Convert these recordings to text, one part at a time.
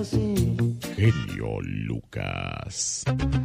Genio Lucas.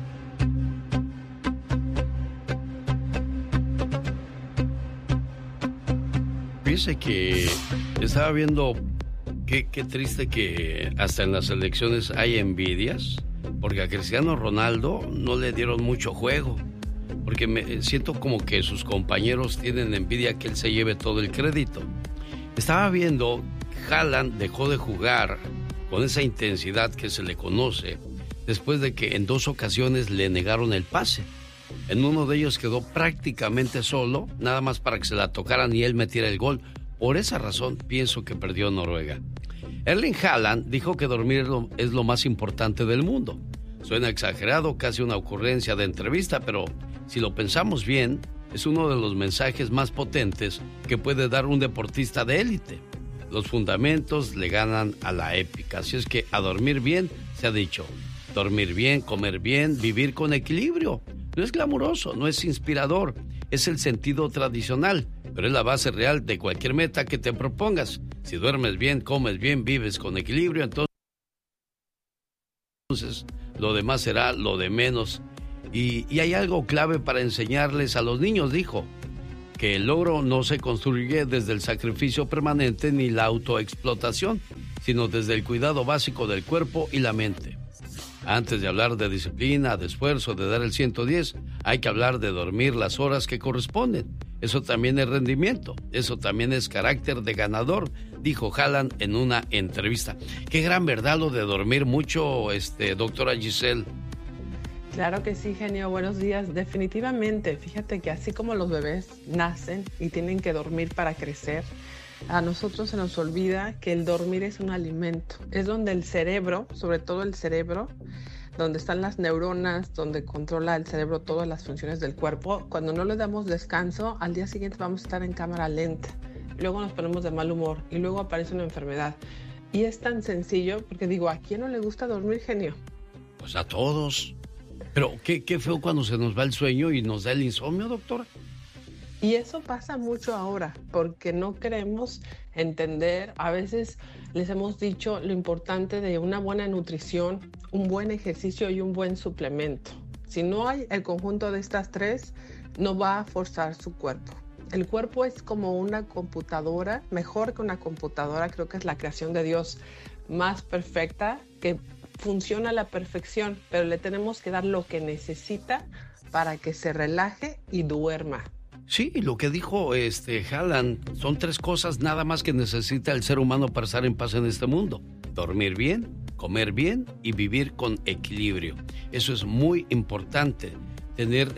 Fíjese que estaba viendo qué triste que hasta en las elecciones hay envidias, porque a Cristiano Ronaldo no le dieron mucho juego, porque me siento como que sus compañeros tienen envidia que él se lleve todo el crédito. Estaba viendo, Haaland dejó de jugar con esa intensidad que se le conoce después de que en 2 ocasiones le negaron el pase. En uno de ellos quedó prácticamente solo, nada más para que se la tocaran y él metiera el gol. Por esa razón pienso que perdió Noruega. Erling Haaland dijo que dormir es lo más importante del mundo. Suena exagerado, casi una ocurrencia de entrevista, pero si lo pensamos bien, es uno de los mensajes más potentes que puede dar un deportista de élite. Los fundamentos le ganan a la épica, así es que a dormir bien, se ha dicho. Dormir bien, comer bien, vivir con equilibrio. No es glamuroso, no es inspirador, es el sentido tradicional, pero es la base real de cualquier meta que te propongas. Si duermes bien, comes bien, vives con equilibrio, entonces lo demás será lo de menos. Y hay algo clave para enseñarles a los niños, dijo, que el logro no se construye desde el sacrificio permanente ni la autoexplotación, sino desde el cuidado básico del cuerpo y la mente. Antes de hablar de disciplina, de esfuerzo, de dar el 110, hay que hablar de dormir las horas que corresponden. Eso también es rendimiento, eso también es carácter de ganador, dijo Haaland en una entrevista. Qué gran verdad lo de dormir mucho, doctora Giselle. Claro que sí, genio. Buenos días. Definitivamente, fíjate que así como los bebés nacen y tienen que dormir para crecer, a nosotros se nos olvida que el dormir es un alimento. Es donde el cerebro, sobre todo el cerebro, donde están las neuronas, donde controla el cerebro todas las funciones del cuerpo. Cuando no le damos descanso, al día siguiente vamos a estar en cámara lenta. Luego nos ponemos de mal humor y luego aparece una enfermedad. Y es tan sencillo, porque digo, ¿a quién no le gusta dormir, genio? Pues a todos. Pero qué feo cuando se nos va el sueño y nos da el insomnio, doctora. Y eso pasa mucho ahora, porque no queremos entender. A veces les hemos dicho lo importante de una buena nutrición, un buen ejercicio y un buen suplemento. Si no hay el conjunto de estas tres, no va a forzar su cuerpo. El cuerpo es como una computadora, mejor que una computadora, creo que es la creación de Dios más perfecta, que funciona a la perfección, pero le tenemos que dar lo que necesita para que se relaje y duerma. Sí, lo que dijo Haaland, son 3 cosas nada más que necesita el ser humano para estar en paz en este mundo. Dormir bien, comer bien y vivir con equilibrio. Eso es muy importante, tener,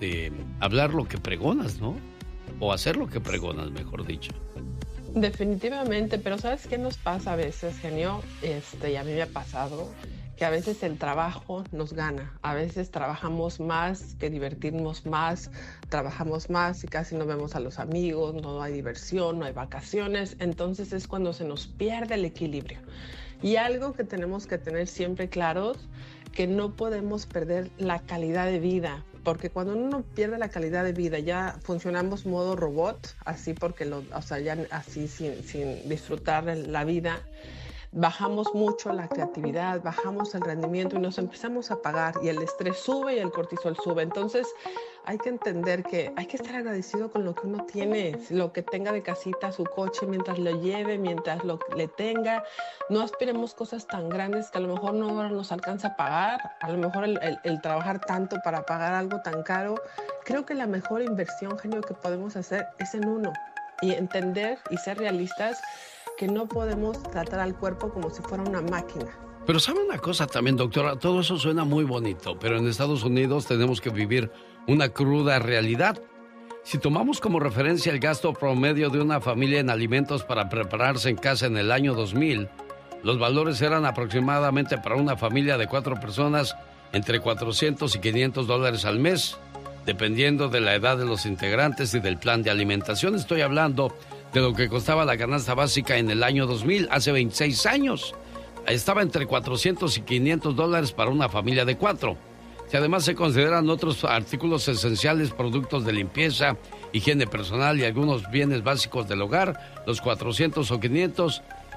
hablar lo que pregonas, ¿no? O hacer lo que pregonas, mejor dicho. Definitivamente, pero ¿sabes qué nos pasa a veces, genio? Y a mí me ha pasado que a veces el trabajo nos gana. A veces trabajamos más que divertirnos más, trabajamos más y casi no vemos a los amigos, no hay diversión, no hay vacaciones. Entonces es cuando se nos pierde el equilibrio. Y algo que tenemos que tener siempre claros, que no podemos perder la calidad de vida. Porque cuando uno pierde la calidad de vida, ya funcionamos modo robot, así porque ya así sin disfrutar de la vida, bajamos mucho la creatividad, bajamos el rendimiento y nos empezamos a apagar y el estrés sube y el cortisol sube. Entonces hay que entender que hay que estar agradecido con lo que uno tiene, lo que tenga de casita, su coche, mientras lo lleve, mientras le tenga. No aspiremos cosas tan grandes que a lo mejor no nos alcanza a pagar, a lo mejor el trabajar tanto para pagar algo tan caro. Creo que la mejor inversión, genio, que podemos hacer es en uno y entender y ser realistas que no podemos tratar al cuerpo como si fuera una máquina. Pero ¿sabe una cosa también, doctora? Todo eso suena muy bonito, pero en Estados Unidos tenemos que vivir una cruda realidad. Si tomamos como referencia el gasto promedio de una familia en alimentos para prepararse en casa en el año 2000, los valores eran aproximadamente para una familia de 4 personas entre $400 y $500 al mes, dependiendo de la edad de los integrantes y del plan de alimentación. Estoy hablando de lo que costaba la canasta básica en el año 2000, hace 26 años. Estaba entre $400 y $500 para una familia de 4. Si además se consideran otros artículos esenciales, productos de limpieza, higiene personal y algunos bienes básicos del hogar, los 400 o 500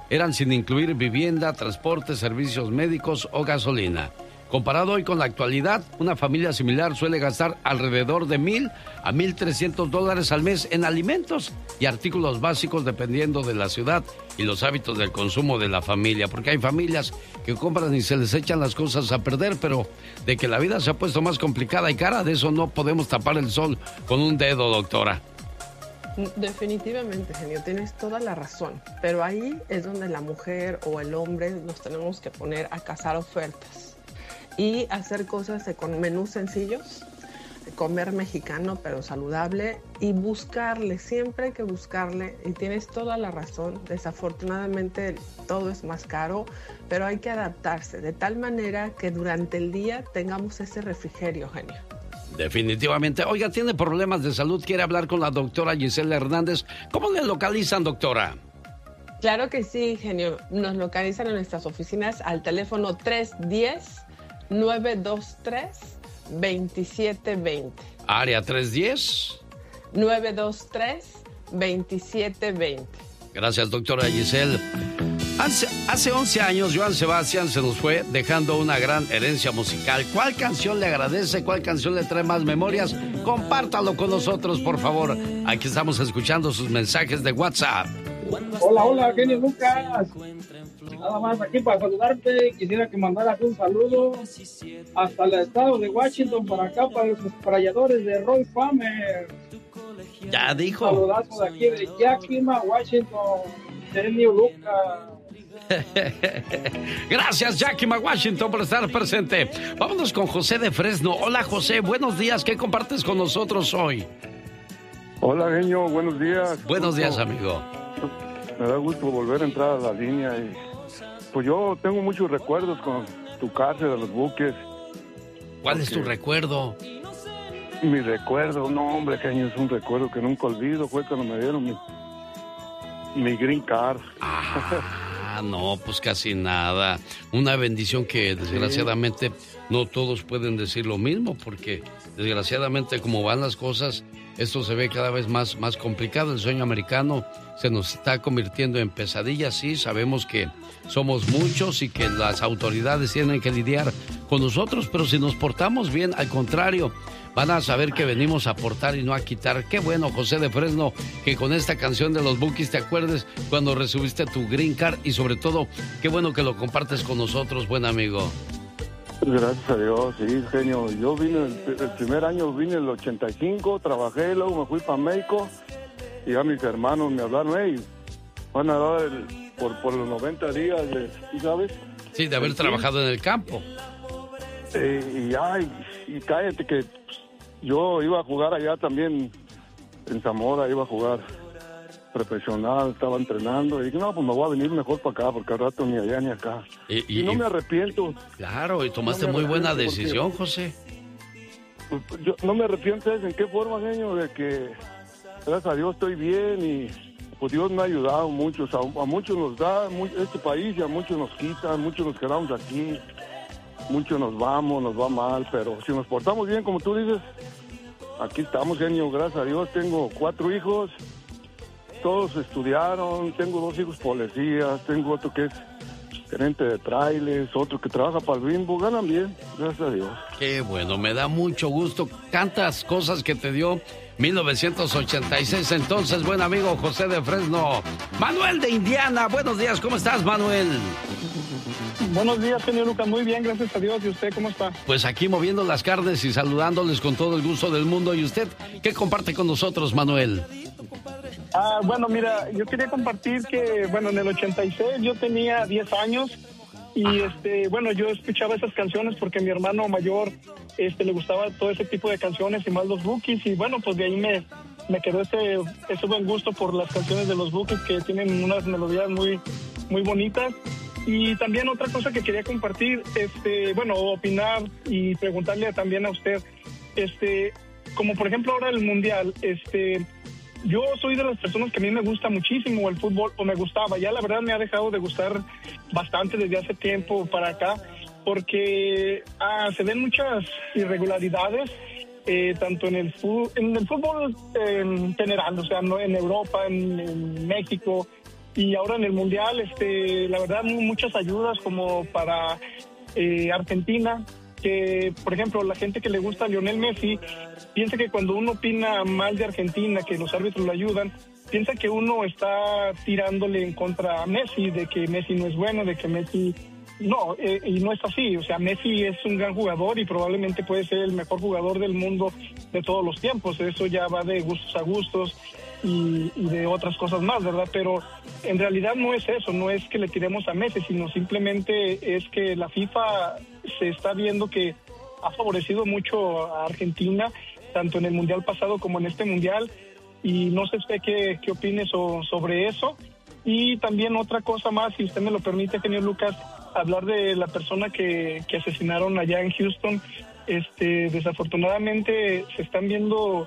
eran sin incluir vivienda, transporte, servicios médicos o gasolina. Comparado hoy con la actualidad, una familia similar suele gastar alrededor de $1,000 a $1,300 al mes en alimentos y artículos básicos dependiendo de la ciudad y los hábitos del consumo de la familia. Porque hay familias que compran y se les echan las cosas a perder, pero de que la vida se ha puesto más complicada y cara, de eso no podemos tapar el sol con un dedo, doctora. Definitivamente, genio, tienes toda la razón. Pero ahí es donde la mujer o el hombre nos tenemos que poner a cazar ofertas y hacer cosas con menús sencillos, comer mexicano pero saludable y buscarle, siempre hay que buscarle, y tienes toda la razón, desafortunadamente todo es más caro, pero hay que adaptarse de tal manera que durante el día tengamos ese refrigerio, genio. Definitivamente. Oiga, tiene problemas de salud, quiere hablar con la doctora Gisela Hernández. ¿Cómo le localizan, doctora? Claro que sí, genio, nos localizan en nuestras oficinas al teléfono 310-923-2720. Área 310. 923-2720. Gracias, doctora Giselle. Hace 11 años, Joan Sebastián se nos fue dejando una gran herencia musical. ¿Cuál canción le agradece? ¿Cuál canción le trae más memorias? Compártalo con nosotros, por favor. Aquí estamos escuchando sus mensajes de WhatsApp. Hola, genio Lucas. Nada más aquí para saludarte. Quisiera que mandaras un saludo hasta el estado de Washington, para acá, para los esprayadores de Roy Farmer. Ya dijo. Un saludazo de aquí de Yakima, Washington. Genio Lucas. Gracias, Yakima, Washington, por estar presente. Vámonos con José de Fresno. Hola, José, buenos días. ¿Qué compartes con nosotros hoy? Hola, genio, buenos días. Buenos días, amigo. Me da gusto volver a entrar a la línea. Y pues yo tengo muchos recuerdos con tu cárcel de los buques. ¿Cuál es tu recuerdo? Mi recuerdo, no, hombre, genio, es un recuerdo que nunca olvido. Fue cuando me dieron mi green card. No, pues casi nada. Una bendición que desgraciadamente no todos pueden decir lo mismo, porque desgraciadamente como van las cosas, esto se ve cada vez más complicado. El sueño americano se nos está convirtiendo en pesadilla. Sí, sabemos que somos muchos y que las autoridades tienen que lidiar con nosotros, pero si nos portamos bien, al contrario, van a saber que venimos a aportar y no a quitar. Qué bueno, José de Fresno, que con esta canción de los Bukis te acuerdes cuando recibiste tu green card, y sobre todo, qué bueno que lo compartes con nosotros, buen amigo. Gracias a Dios, sí, genio. Yo vine, el primer año vine en el 85, trabajé, luego me fui para México, y ya mis hermanos me hablaron, hey, van a dar por los 90 días, ¿sí sabes? Sí, de haber trabajado en el campo. Y cállate que yo iba a jugar allá también, en Zamora, iba a jugar profesional, estaba entrenando, y dije, no, pues me voy a venir mejor para acá, porque al rato ni allá ni acá. Y no me arrepiento. Claro, y tomaste muy buena decisión, José. Yo no me arrepiento, ¿en qué forma, genio? De que, gracias a Dios, estoy bien, y pues Dios me ha ayudado mucho. A muchos nos da este país, y a muchos nos quitan, muchos nos quedamos aquí, muchos nos vamos, nos va mal, pero si nos portamos bien, como tú dices, aquí estamos, genio, gracias a Dios. Tengo 4 hijos, todos estudiaron, tengo 2 hijos policías, tengo otro que es gerente de trailers, otro que trabaja para el Bimbo, ganan bien, gracias a Dios. Qué bueno, me da mucho gusto, tantas cosas que te dio 1986, entonces, buen amigo José de Fresno. Manuel de Indiana, buenos días, ¿cómo estás, Manuel? Buenos días, señor Lucas, muy bien, gracias a Dios. ¿Y usted cómo está? Pues aquí moviendo las carnes y saludándoles con todo el gusto del mundo. ¿Y usted qué comparte con nosotros, Manuel? Bueno, mira, yo quería compartir que, bueno, en el 86 yo tenía 10 años y, bueno, yo escuchaba esas canciones porque a mi hermano mayor, le gustaba todo ese tipo de canciones y más los Bukis, y bueno, pues de ahí me quedó ese buen gusto por las canciones de los Bukis, que tienen unas melodías muy, muy bonitas. Y también otra cosa que quería compartir, bueno, opinar y preguntarle también a usted, como por ejemplo ahora el Mundial, yo soy de las personas que a mí me gusta muchísimo el fútbol, o me gustaba, ya la verdad me ha dejado de gustar bastante desde hace tiempo para acá, porque se ven muchas irregularidades, tanto en el fútbol en general, o sea, no en Europa, en México, Y ahora en el Mundial, la verdad, muchas ayudas como para Argentina, que, por ejemplo, la gente que le gusta a Lionel Messi piensa que cuando uno opina mal de Argentina, que los árbitros lo ayudan, piensa que uno está tirándole en contra a Messi, de que Messi no es bueno, de que Messi... No, y no es así. O sea, Messi es un gran jugador y probablemente puede ser el mejor jugador del mundo de todos los tiempos. Eso ya va de gustos a gustos y de otras cosas más, ¿verdad? Pero en realidad no es eso, no es que le tiremos a Messi, sino simplemente es que la FIFA se está viendo que ha favorecido mucho a Argentina, tanto en el Mundial pasado como en este Mundial, y no sé usted qué opine sobre eso. Y también otra cosa más, si usted me lo permite, genio Lucas, hablar de la persona que asesinaron allá en Houston. Desafortunadamente se están viendo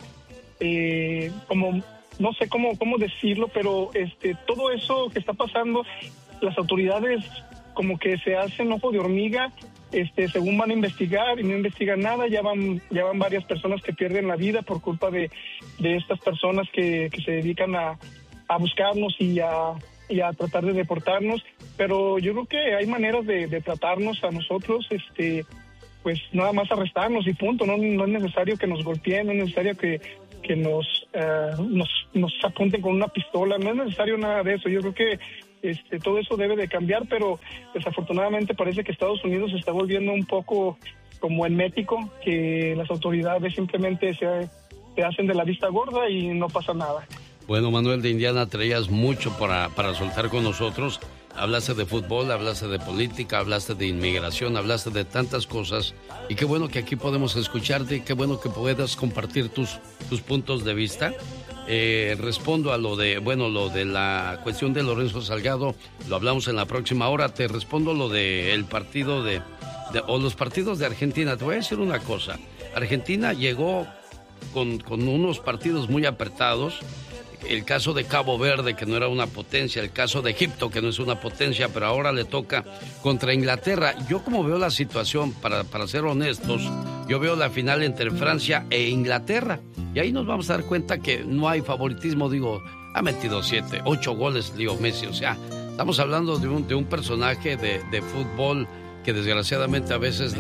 como, no sé cómo decirlo, pero todo eso que está pasando, las autoridades como que se hacen ojo de hormiga, según van a investigar y no investigan nada. Ya van varias personas que pierden la vida por culpa de estas personas que se dedican a buscarnos y a tratar de deportarnos. Pero yo creo que hay maneras de tratarnos a nosotros, pues nada más arrestarnos y punto. No es necesario que nos golpeen, no es necesario que nos apunten con una pistola, no es necesario nada de eso. Yo creo que todo eso debe de cambiar, pero desafortunadamente parece que Estados Unidos se está volviendo un poco como en México, que las autoridades simplemente se hacen de la vista gorda y no pasa nada. Bueno, Manuel de Indiana, traías mucho para soltar con nosotros. Hablaste de fútbol, hablaste de política, hablaste de inmigración, hablaste de tantas cosas. Y qué bueno que aquí podemos escucharte y qué bueno que puedas compartir tus puntos de vista. Respondo a lo de la cuestión de Lorenzo Salgado, lo hablamos en la próxima hora. Te respondo lo de el partido o los partidos de Argentina. Te voy a decir una cosa. Argentina llegó con unos partidos muy apretados. El caso de Cabo Verde, que no era una potencia, el caso de Egipto, que no es una potencia, pero ahora le toca contra Inglaterra. Yo, como veo la situación, para ser honestos, yo veo la final entre Francia e Inglaterra, y ahí nos vamos a dar cuenta que no hay favoritismo. Digo, ha metido 8 goles, digo, Messi. O sea, estamos hablando de un personaje de fútbol que desgraciadamente a veces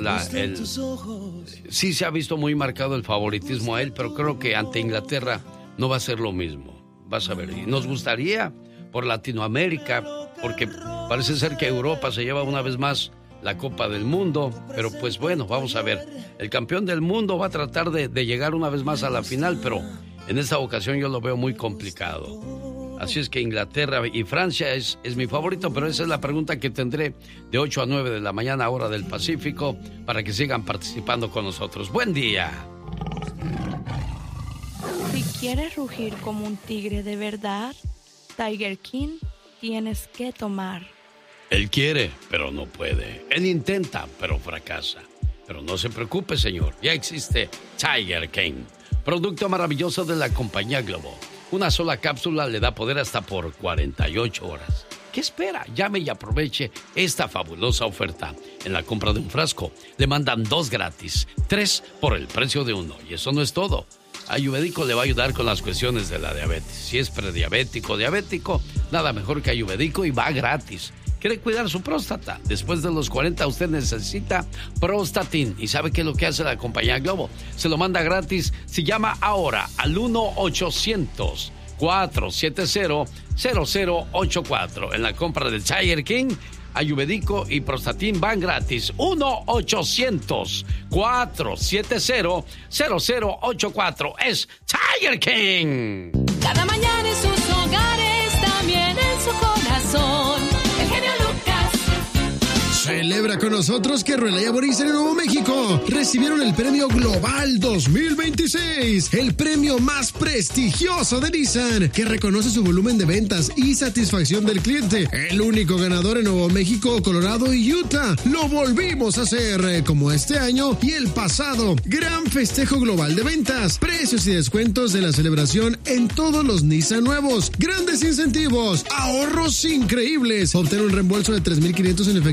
sí se ha visto muy marcado el favoritismo a él, pero creo que ante Inglaterra no va a ser lo mismo. Vas a ver, y nos gustaría por Latinoamérica, porque parece ser que Europa se lleva una vez más la Copa del Mundo, pero pues bueno, vamos a ver. El campeón del mundo va a tratar de llegar una vez más a la final, pero en esta ocasión yo lo veo muy complicado. Así es que Inglaterra y Francia es mi favorito, pero esa es la pregunta que tendré de 8 a 9 de la mañana, hora del Pacífico, para que sigan participando con nosotros. ¡Buen día! Si quieres rugir como un tigre de verdad, Tiger King tienes que tomar. Él quiere, pero no puede. Él intenta, pero fracasa. Pero no se preocupe, señor. Ya existe Tiger King, producto maravilloso de la compañía Globo. Una sola cápsula le da poder hasta por 48 horas. ¿Qué espera? Llame y aproveche esta fabulosa oferta. En la compra de un frasco, le mandan 2 gratis, 3 por el precio de 1. Y eso no es todo. Ayurvédico le va a ayudar con las cuestiones de la diabetes. Si es prediabético o diabético, nada mejor que Ayurvédico y va gratis. ¿Quiere cuidar su próstata? Después de los 40 usted necesita Prostatin. ¿Y sabe qué es lo que hace la compañía Globo? Se lo manda gratis si llama ahora al 1-800-470-0084. En la compra del Tiger King, Ayurvédico y Prostatin van gratis. 1-800-470-0084. Es Tiger King. Cada mañana en sus hogares, también en su corazón. El genio Lucas. Celebra con nosotros que Ruela y Aboriza en Nuevo México recibieron el Premio Global 2026, el premio más prestigioso de Nissan, que reconoce su volumen de ventas y satisfacción del cliente. El único ganador en Nuevo México, Colorado y Utah. Lo volvimos a hacer, como este año y el pasado. Gran festejo global de ventas, precios y descuentos de la celebración en todos los Nissan nuevos. Grandes incentivos, ahorros increíbles. Obtener un reembolso de $3,500 en efectivo en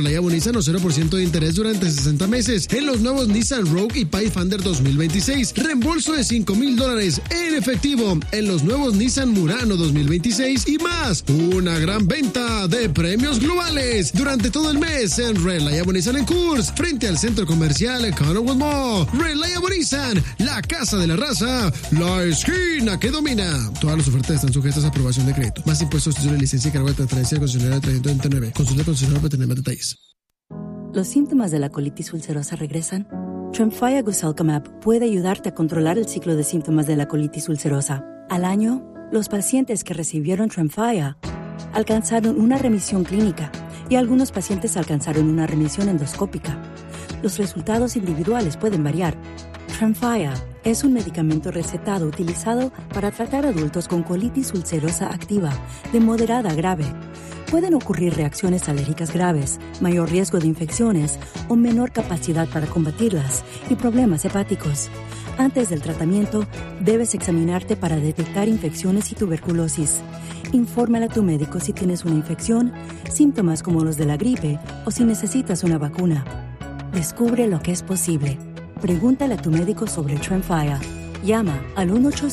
Reliable Nissan o 0% de interés durante 60 meses en los nuevos Nissan Rogue y Pathfinder 2026. Reembolso de $5,000 en efectivo en los nuevos Nissan Murano 2026 y más. Una gran venta de premios globales durante todo el mes en Reliable Nissan en Coors, frente al centro comercial Connorwood Mall. Reliable Nissan, la casa de la raza, la esquina que domina. Todas las ofertas están sujetas a aprobación de crédito. Más impuestos, título de licencia y cargo de transferencia de concesionario 329. Consulta al concesionario para tener más detalles. ¿Los síntomas de la colitis ulcerosa regresan? Tremfya Guselkumab puede ayudarte a controlar el ciclo de síntomas de la colitis ulcerosa. Al año, los pacientes que recibieron Tremfya alcanzaron una remisión clínica y algunos pacientes alcanzaron una remisión endoscópica. Los resultados individuales pueden variar. Tremfya es un medicamento recetado utilizado para tratar adultos con colitis ulcerosa activa de moderada a grave. Pueden ocurrir reacciones alérgicas graves, mayor riesgo de infecciones o menor capacidad para combatirlas y problemas hepáticos. Antes del tratamiento, debes examinarte para detectar infecciones y tuberculosis. Infórmale a tu médico si tienes una infección, síntomas como los de la gripe o si necesitas una vacuna. Descubre lo que es posible. Pregúntale a tu médico sobre Tremfya. Llama al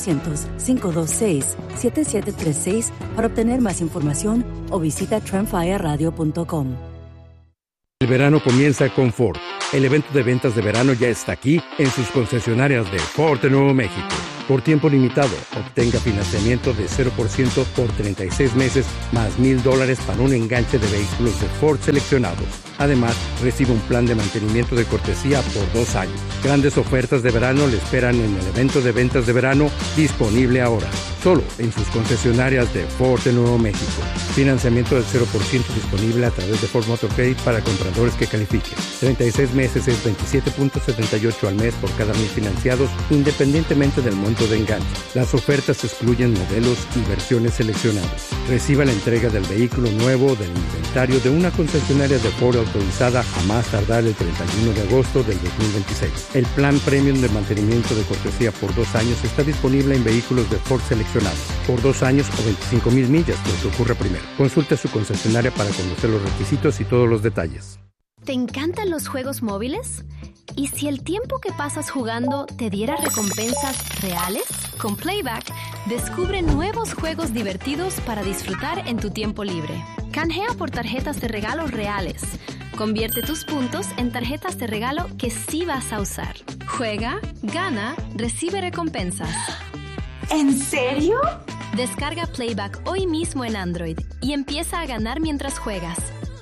1-800-526-7736 para obtener más información o visita tremfyaradio.com. El verano comienza con Ford. El evento de ventas de verano ya está aquí en sus concesionarias de Ford de Nuevo México. Por tiempo limitado, obtenga financiamiento de 0% por 36 meses más $1,000 para un enganche de vehículos de Ford seleccionados. Además, recibe un plan de mantenimiento de cortesía por 2 años. Grandes ofertas de verano le esperan en el evento de ventas de verano disponible ahora. Solo en sus concesionarias de Ford de Nuevo México. Financiamiento del 0% disponible a través de Ford Motor Credit para compradores que califiquen. 36 meses es 27.78 al mes por cada 1,000 financiados, independientemente del monto de enganche. Las ofertas excluyen modelos y versiones seleccionadas. Reciba la entrega del vehículo nuevo del inventario de una concesionaria de Ford autorizada a más tardar el 31 de agosto del 2026. El plan premium de mantenimiento de cortesía por 2 años está disponible en vehículos de Ford seleccionados por 2 años o 25,000 millas, lo que ocurra primero. Consulte su concesionaria para conocer los requisitos y todos los detalles. ¿Te encantan los juegos móviles? ¿Y si el tiempo que pasas jugando te diera recompensas reales? Con Playback, descubre nuevos juegos divertidos para disfrutar en tu tiempo libre. Canjea por tarjetas de regalo reales. Convierte tus puntos en tarjetas de regalo que sí vas a usar. Juega, gana, recibe recompensas. ¿En serio? Descarga Playback hoy mismo en Android y empieza a ganar mientras juegas.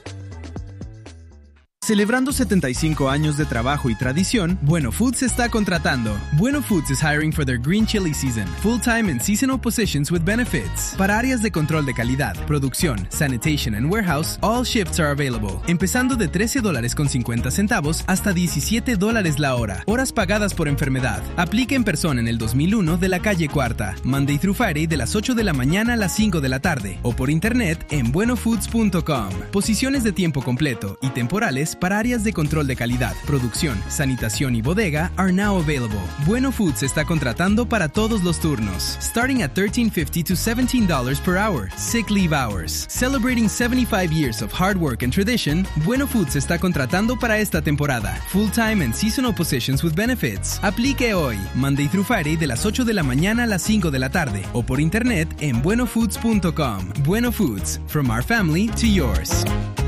Celebrando 75 años de trabajo y tradición, Bueno Foods está contratando. Bueno Foods is hiring for their green chili season, full-time and seasonal positions with benefits. Para áreas de control de calidad, producción, sanitation and warehouse, all shifts are available. Empezando de $13.50 hasta $17 la hora. Horas pagadas por enfermedad. Aplica en persona en el 2001 de la calle Cuarta. Monday through Friday de las 8 de la mañana a las 5 de la tarde. O por internet en buenofoods.com. Posiciones de tiempo completo y temporales para áreas de control de calidad, producción, sanitación y bodega are now available. Bueno Foods está contratando para todos los turnos. Starting at $13.50 to $17 per hour. Sick leave hours. Celebrating 75 years of hard work and tradition, Bueno Foods está contratando para esta temporada. Full-time and seasonal positions with benefits. Aplique hoy, Monday through Friday de las 8 de la mañana a las 5 de la tarde. O por internet en buenofoods.com. Bueno Foods. From our family to yours.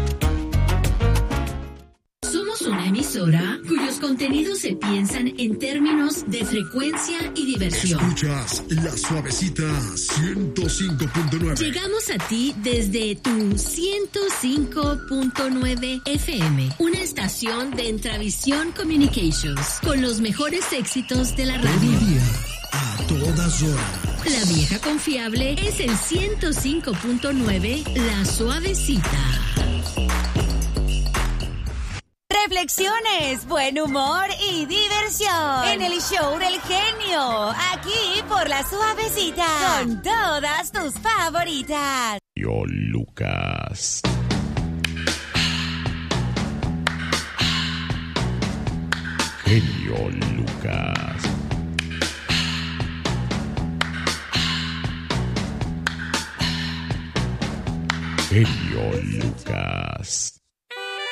Una emisora cuyos contenidos se piensan en términos de frecuencia y diversión. Escuchas La Suavecita 105.9. Llegamos a ti desde tu 105.9 FM, una estación de Entravisión Communications, con los mejores éxitos de la radio. Todo el día, a todas horas. La vieja confiable es el 105.9 La Suavecita. Reflexiones, buen humor y diversión en el show del genio, aquí por La Suavecita, con todas tus favoritas. Yo, Lucas. Genio Lucas. Genio Lucas.